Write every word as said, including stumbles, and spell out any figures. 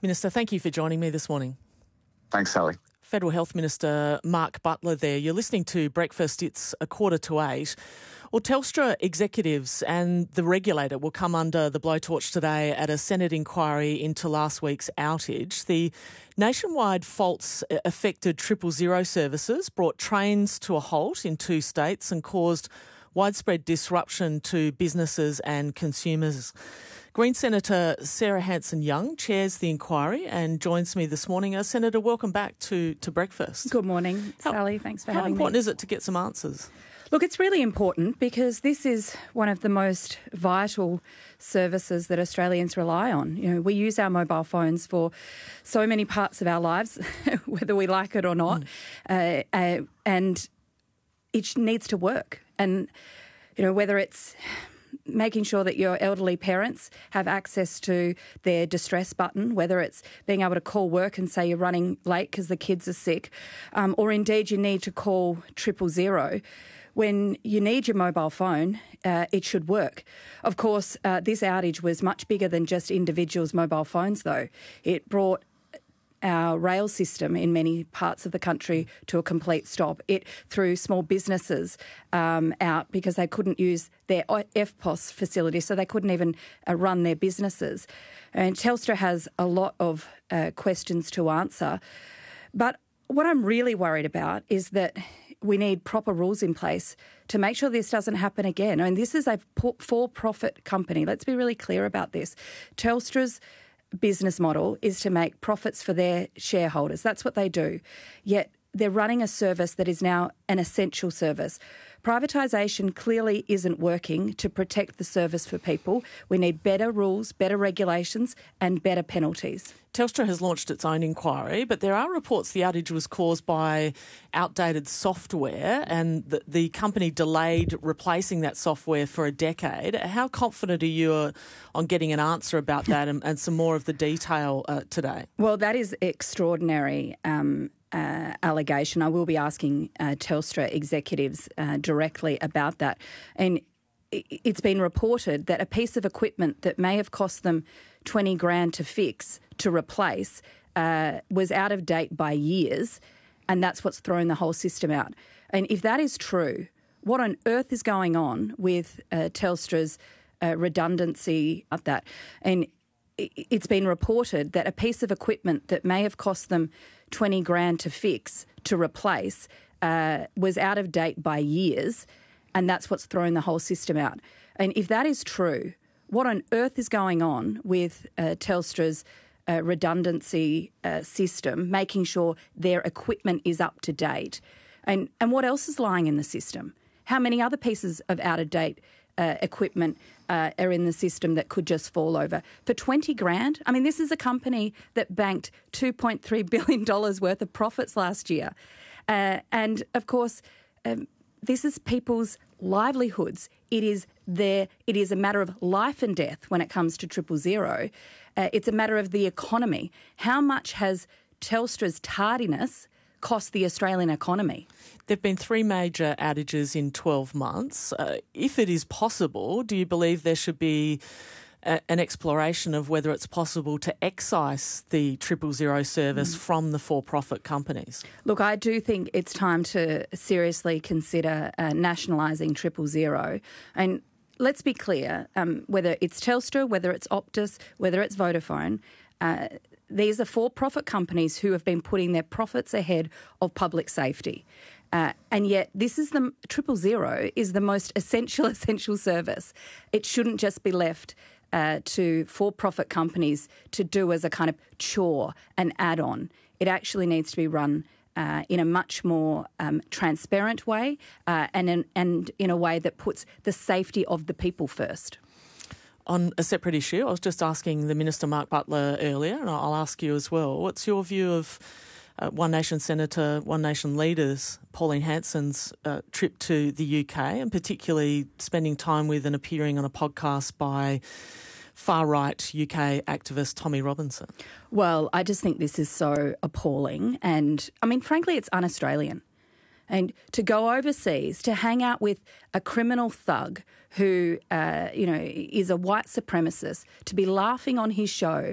Minister, thank you for joining me this morning. Thanks, Sally. Federal Health Minister Mark Butler there. You're listening to Breakfast. It's a quarter to eight. Well, Telstra executives and the regulator will come under the blowtorch today at a Senate inquiry into last week's outage. The nationwide faults affected triple zero services, brought trains to a halt in two states and caused widespread disruption to businesses and consumers. Green Senator Sarah Hanson-Young chairs the inquiry and joins me this morning. Uh, Senator, welcome back to, to Breakfast. Good morning, how, Sally. Thanks for having me. How important is it to get some answers? Look, it's really important because this is one of the most vital services that Australians rely on. You know, we use our mobile phones for so many parts of our lives, whether we like it or not, mm. uh, uh, and it needs to work. And, you know, whether it's making sure that your elderly parents have access to their distress button, whether it's being able to call work and say you're running late because the kids are sick, um, or indeed you need to call triple zero. When you need your mobile phone, uh, it should work. Of course, uh, this outage was much bigger than just individuals' mobile phones, though. It brought our rail system in many parts of the country to a complete stop. It threw small businesses um, out because they couldn't use their F P O S facility, so they couldn't even uh, run their businesses. And Telstra has a lot of uh, questions to answer. But what I'm really worried about is that we need proper rules in place to make sure this doesn't happen again. I mean, this is a for-profit company. Let's be really clear about this. Telstra's business model is to make profits for their shareholders. That's what they do. Yet they're running a service that is now an essential service. Privatisation clearly isn't working to protect the service for people. We need better rules, better regulations and better penalties. Telstra has launched its own inquiry, but there are reports the outage was caused by outdated software and the, the company delayed replacing that software for a decade. How confident are you on getting an answer about that and, and some more of the detail uh, today? Well, that is extraordinary um Uh, allegation. I will be asking uh, Telstra executives uh, directly about that. And it's been reported that a piece of equipment that may have cost them twenty grand to fix, to replace, uh, was out of date by years, and that's what's thrown the whole system out. And if that is true, what on earth is going on with uh, Telstra's uh, redundancy of that? And it's been reported that a piece of equipment that may have cost them twenty grand to fix, to replace, uh, was out of date by years, and that's what's thrown the whole system out. And if that is true, what on earth is going on with uh, Telstra's uh, redundancy uh, system, making sure their equipment is up to date? And, and what else is lying in the system? How many other pieces of out-of-date uh, equipment uh, are in the system that could just fall over? For twenty grand? I mean, this is a company that banked two point three billion dollars worth of profits last year. Uh, and, of course, um, this is people's livelihoods. It is their, it is a matter of life and death when it comes to triple zero. Uh, it's a matter of the economy. How much has Telstra's tardiness cost the Australian economy? There have been three major outages in twelve months. Uh, if it is possible, do you believe there should be a, an exploration of whether it's possible to excise the triple zero service mm. from the for-profit companies? Look, I do think it's time to seriously consider uh, nationalising triple zero. And let's be clear, um, whether it's Telstra, whether it's Optus, whether it's Vodafone, uh, these are for-profit companies who have been putting their profits ahead of public safety. Uh, and yet this is the triple zero is the most essential, essential service. It shouldn't just be left uh, to for-profit companies to do as a kind of chore, an add-on. It actually needs to be run uh, in a much more um, transparent way uh, and, in, and in a way that puts the safety of the people first. On a separate issue, I was just asking the Minister Mark Butler earlier, and I'll ask you as well. What's your view of uh, One Nation Senator, One Nation leaders, Pauline Hanson's uh, trip to the U K, and particularly spending time with and appearing on a podcast by far-right U K activist Tommy Robinson? Well, I just think this is so appalling, and I mean, frankly, it's un-Australian. And to go overseas, to hang out with a criminal thug who, uh, you know, is a white supremacist, to be laughing on his show